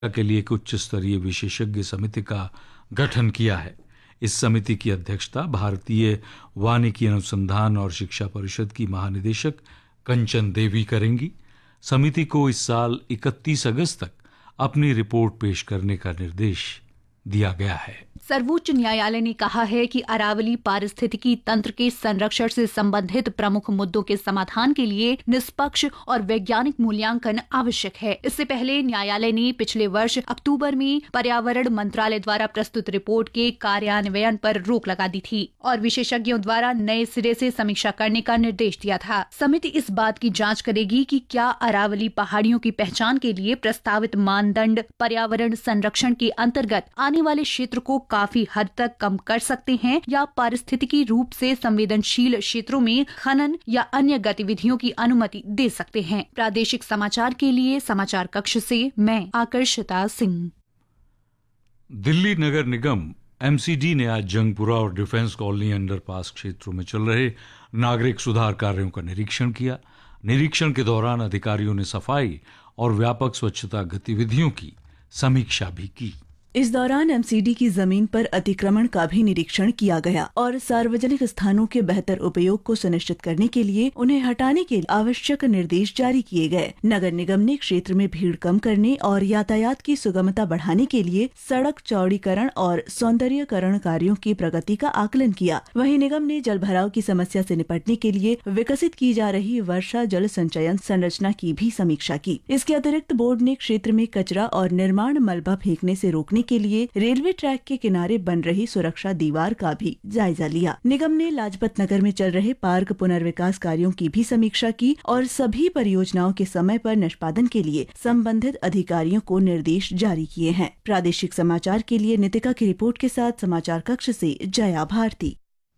के लिए एक उच्च स्तरीय विशेषज्ञ समिति का गठन किया है। इस समिति की अध्यक्षता भारतीय वानिकी अनुसंधान और शिक्षा परिषद की महानिदेशक कंचन देवी करेंगी। समिति को इस साल 31 अगस्त तक अपनी रिपोर्ट पेश करने का निर्देश दिया गया है। सर्वोच्च न्यायालय ने कहा है कि अरावली पारिस्थितिकी तंत्र के संरक्षण से संबंधित प्रमुख मुद्दों के समाधान के लिए निष्पक्ष और वैज्ञानिक मूल्यांकन आवश्यक है। इससे पहले न्यायालय ने पिछले वर्ष अक्टूबर में पर्यावरण मंत्रालय द्वारा प्रस्तुत रिपोर्ट के कार्यान्वयन पर रोक लगा दी थी और विशेषज्ञों द्वारा नए सिरे से समीक्षा करने का निर्देश दिया था। समिति इस बात की जाँच करेगी कि क्या अरावली पहाड़ियों की पहचान के लिए प्रस्तावित मानदंड पर्यावरण संरक्षण के अंतर्गत आने वाले क्षेत्र को काफी हद तक कम कर सकते हैं या पारिस्थितिकी रूप से संवेदनशील क्षेत्रों में खनन या अन्य गतिविधियों की अनुमति दे सकते हैं। प्रादेशिक समाचार के लिए समाचार कक्ष से मैं आकर्षिता सिंह। दिल्ली नगर निगम एमसीडी ने आज जंगपुरा और डिफेंस कॉलोनी अंडरपास क्षेत्रों में चल रहे नागरिक सुधार कार्यों का निरीक्षण किया। निरीक्षण के दौरान अधिकारियों ने सफाई और व्यापक स्वच्छता गतिविधियों की समीक्षा भी की। इस दौरान एमसीडी की जमीन पर अतिक्रमण का भी निरीक्षण किया गया और सार्वजनिक स्थानों के बेहतर उपयोग को सुनिश्चित करने के लिए उन्हें हटाने के आवश्यक निर्देश जारी किए गए। नगर निगम ने क्षेत्र में भीड़ कम करने और यातायात की सुगमता बढ़ाने के लिए सड़क चौड़ीकरण और सौंदर्यीकरण कार्यों की प्रगति का आकलन किया। वहीं निगम ने जल भराव की समस्या से निपटने के लिए विकसित की जा रही वर्षा जल संचयन संरचना की भी समीक्षा की। इसके अतिरिक्त बोर्ड ने क्षेत्र में कचरा और निर्माण मलबा फेंकने से रोकने के लिए रेलवे ट्रैक के किनारे बन रही सुरक्षा दीवार का भी जायजा लिया। निगम ने लाजपत नगर में चल रहे पार्क पुनर्विकास कार्यों की भी समीक्षा की और सभी परियोजनाओं के समय पर निष्पादन के लिए संबंधित अधिकारियों को निर्देश जारी किए हैं। प्रादेशिक समाचार के लिए नितिका की रिपोर्ट के साथ समाचार कक्ष से जया भारती।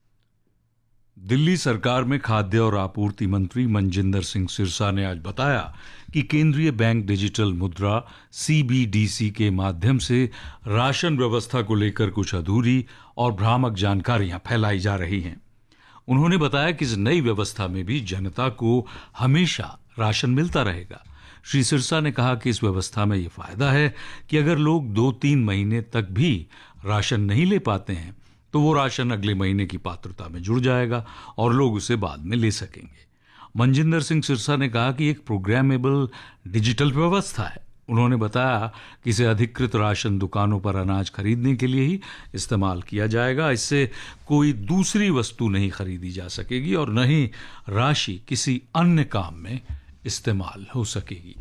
दिल्ली सरकार में खाद्य और आपूर्ति मंत्री मनजिंदर सिंह सिरसा ने आज बताया कि केंद्रीय बैंक डिजिटल मुद्रा सीबीडीसी के माध्यम से राशन व्यवस्था को लेकर कुछ अधूरी और भ्रामक जानकारियां फैलाई जा रही हैं। उन्होंने बताया कि इस नई व्यवस्था में भी जनता को हमेशा राशन मिलता रहेगा। श्री सिरसा ने कहा कि इस व्यवस्था में ये फायदा है कि अगर लोग 2-3 महीने तक भी राशन नहीं ले पाते हैं तो वो राशन अगले महीने की पात्रता में जुड़ जाएगा और लोग उसे बाद में ले सकेंगे। मनजिंदर सिंह सिरसा ने कहा कि एक प्रोग्रामेबल डिजिटल व्यवस्था है। उन्होंने बताया कि इसे अधिकृत राशन दुकानों पर अनाज खरीदने के लिए ही इस्तेमाल किया जाएगा। इससे कोई दूसरी वस्तु नहीं खरीदी जा सकेगी और न ही राशि किसी अन्य काम में इस्तेमाल हो सकेगी।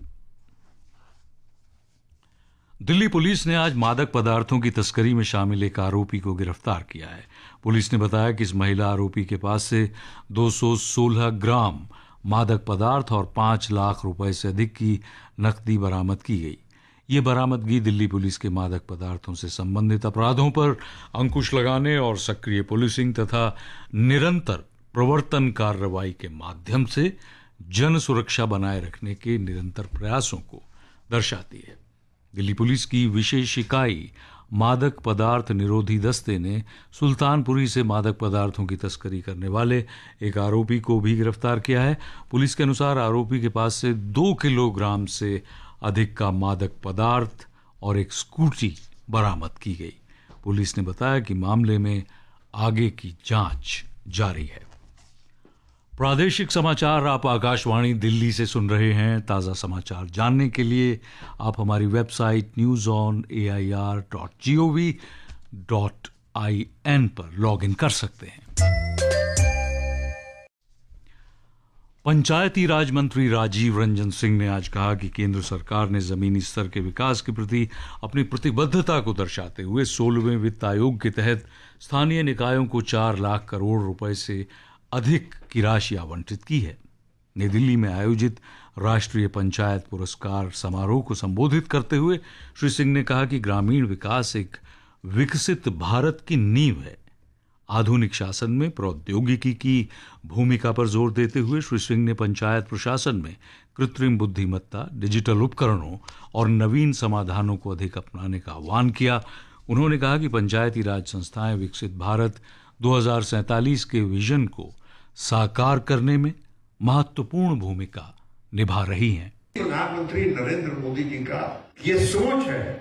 दिल्ली पुलिस ने आज मादक पदार्थों की तस्करी में शामिल एक आरोपी को गिरफ्तार किया है। पुलिस ने बताया कि इस महिला आरोपी के पास से 216 ग्राम मादक पदार्थ और 5 लाख रुपए से अधिक की नकदी बरामद की गई। ये बरामदगी दिल्ली पुलिस के मादक पदार्थों से संबंधित अपराधों पर अंकुश लगाने और सक्रिय पुलिसिंग तथा निरंतर प्रवर्तन कार्रवाई के माध्यम से जन सुरक्षा बनाए रखने के निरंतर प्रयासों को दर्शाती है। दिल्ली पुलिस की विशेष इकाई मादक पदार्थ निरोधी दस्ते ने सुल्तानपुरी से मादक पदार्थों की तस्करी करने वाले एक आरोपी को भी गिरफ्तार किया है। पुलिस के अनुसार आरोपी के पास से 2 किलोग्राम से अधिक का मादक पदार्थ और एक स्कूटी बरामद की गई। पुलिस ने बताया कि मामले में आगे की जांच जारी है। प्रादेशिक समाचार आप आकाशवाणी दिल्ली से सुन रहे हैं। ताज़ा समाचार जानने के लिए आप हमारी वेबसाइट newsonair.gov.in पर लॉग इन कर सकते हैं। पंचायती राज मंत्री राजीव रंजन सिंह ने आज कहा कि केंद्र सरकार ने जमीनी स्तर के विकास के प्रति अपनी प्रतिबद्धता को दर्शाते हुए 16वें वित्त आयोग के तहत स्थानीय निकायों को 4 लाख करोड़ रुपए से अधिक की राशि आवंटित की है। नई दिल्ली में आयोजित राष्ट्रीय पंचायत पुरस्कार समारोह को संबोधित करते हुए श्री सिंह ने कहा कि ग्रामीण विकास एक विकसित भारत की नींव है। आधुनिक शासन में प्रौद्योगिकी की भूमिका पर जोर देते हुए श्री सिंह ने पंचायत प्रशासन में कृत्रिम बुद्धिमत्ता, डिजिटल उपकरणों और नवीन समाधानों को अधिक अपनाने का आह्वान किया। उन्होंने कहा कि पंचायती राज संस्थाएं विकसित भारत 2047 के विजन को साकार करने में महत्वपूर्ण भूमिका निभा रही हैं। प्रधानमंत्री नरेंद्र मोदी जी का ये सोच है